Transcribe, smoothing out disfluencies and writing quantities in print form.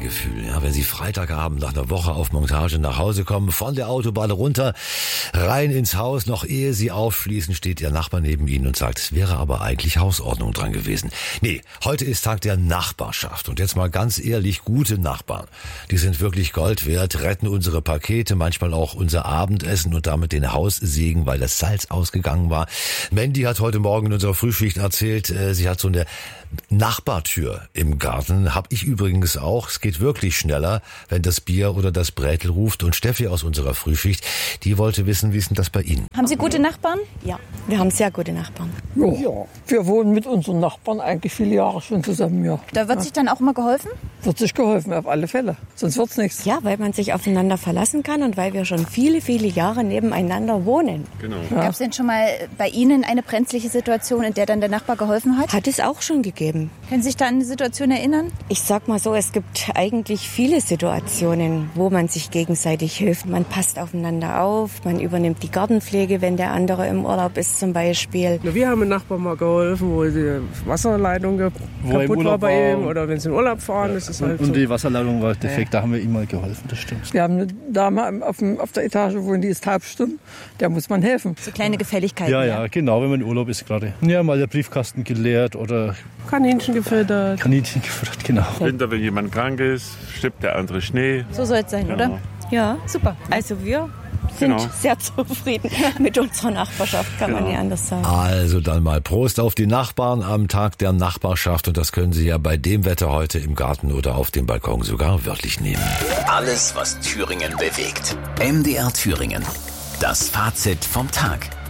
Gefühl, ja, wenn Sie Freitagabend nach einer Woche auf Montage nach Hause kommen, von der Autobahn runter, rein ins Haus, noch ehe Sie aufschließen, steht Ihr Nachbar neben Ihnen und sagt, es wäre aber eigentlich Hausordnung dran gewesen. Nee, heute ist Tag der Nachbarschaft und jetzt mal ganz ehrlich, gute Nachbarn, die sind wirklich Gold wert, retten unsere Pakete, manchmal auch unser Abendessen und damit den Haussegen, weil das Salz ausgegangen war. Mandy hat heute Morgen in unserer Frühschicht erzählt, sie hat so eine Nachbartür im Garten, hab ich übrigens auch. Es geht wirklich schneller, wenn das Bier oder das Brätel ruft. Und Steffi aus unserer Frühschicht, die wollte wissen, wie ist denn das bei Ihnen? Haben Sie gute Nachbarn? Ja, wir haben sehr gute Nachbarn. Ja, wir wohnen mit unseren Nachbarn eigentlich viele Jahre schon zusammen, ja. Da wird sich dann auch immer geholfen? Wird sich geholfen, auf alle Fälle. Sonst wird's nichts. Ja, weil man sich aufeinander verlassen kann und weil wir schon viele, viele Jahre nebeneinander wohnen. Genau. Ja. Gab es denn schon mal bei Ihnen eine brenzliche Situation, in der dann der Nachbar geholfen hat? Hat es auch schon gegeben. Können Sie sich da an eine Situation erinnern? Ich sag mal so, es gibt eigentlich viele Situationen, wo man sich gegenseitig hilft. Man passt aufeinander auf, man übernimmt die Gartenpflege, wenn der andere im Urlaub ist zum Beispiel. Wir haben einem Nachbarn mal geholfen, wo die Wasserleitung kaputt war bei ihm oder wenn sie in Urlaub fahren. Ja. Ist es halt und so. Die Wasserleitung war defekt, da haben wir ihm mal geholfen, das stimmt. Wir haben eine Dame auf der Etage wohnen, die ist taubstumm, der muss man helfen. So kleine Gefälligkeiten. Ja, genau, wenn man in Urlaub ist gerade. Ja, mal der Briefkasten geleert oder Kaninchen gefüttert. Genau. Winter, wenn jemand krank ist, stippt der andere Schnee. So soll es sein, Ja. oder? Ja, Super. also wir sind Genau. sehr zufrieden mit unserer Nachbarschaft, kann man nicht anders sagen. Also dann mal Prost auf die Nachbarn am Tag der Nachbarschaft und das können Sie ja bei dem Wetter heute im Garten oder auf dem Balkon sogar wörtlich nehmen. Alles, was Thüringen bewegt. MDR Thüringen. Das Fazit vom Tag.